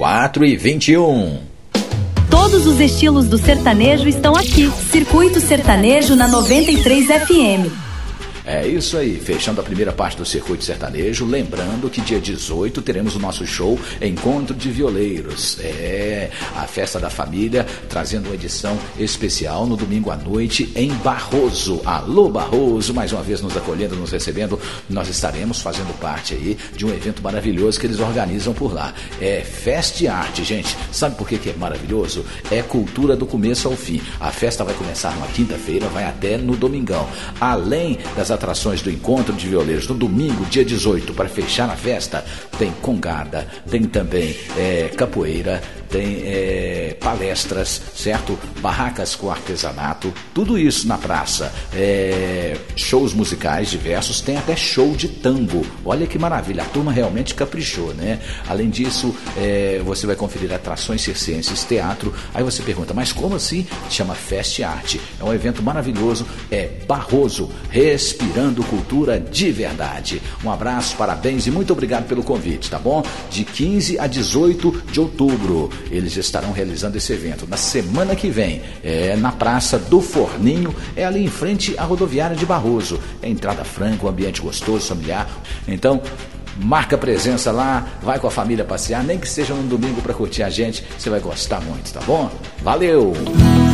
4h21. Todos os estilos do sertanejo estão aqui. Circuito Sertanejo na 93 FM. É isso aí, fechando a primeira parte do Circuito Sertanejo, lembrando que dia 18 teremos o nosso show Encontro de Violeiros. A festa da família, trazendo uma edição especial no domingo à noite em Barroso. Alô Barroso, mais uma vez nos acolhendo, nos recebendo. Nós estaremos fazendo parte aí de um evento maravilhoso que eles organizam por lá. É Fest Art, gente. Sabe por que é maravilhoso? É cultura do começo ao fim. A festa vai começar numa quinta-feira, vai até no domingão. Além das atrações do Encontro de Violeiros no domingo, dia 18, para fechar a festa, tem congada, tem também capoeira, tem palestras, certo? Barracas com artesanato, tudo isso na praça. Shows musicais diversos, tem até show de tango. Olha que maravilha, a turma realmente caprichou, né? Além disso, você vai conferir atrações circenses, teatro. Aí você pergunta, mas como assim? Chama Fest Art. É um evento maravilhoso, Barroso, respirando cultura de verdade. Um abraço, parabéns e muito obrigado pelo convite, tá bom? De 15 a 18 de outubro, eles estarão realizando esse evento. Na semana que vem, na Praça do Forninho, ali em frente à rodoviária de Barroso. É entrada franca, um ambiente gostoso, familiar. Então, marca presença lá, vai com a família passear, nem que seja num domingo para curtir a gente, você vai gostar muito, tá bom? Valeu!